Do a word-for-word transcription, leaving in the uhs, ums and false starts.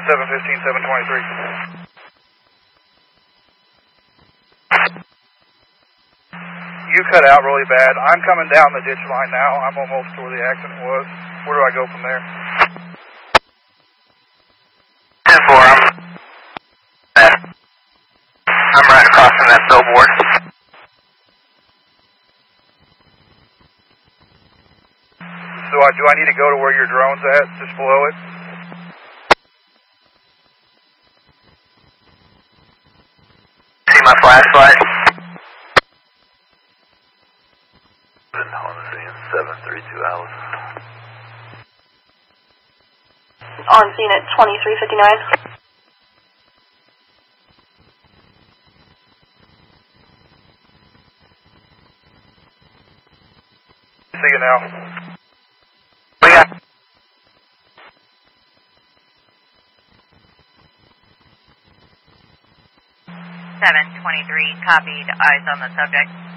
seven fifteen, seven twenty-three. You cut out really bad. I'm coming down the ditch line now. I'm almost to where the accident was. Where do I go from there? ten four, I'm, I'm right across from that billboard. So I, do I need to go to where your drone's at, just below it? See my flashlight? seven three two Alice. On scene at twenty-three fifty-nine. See you now. We got seven twenty-three, copied, eyes on the subject.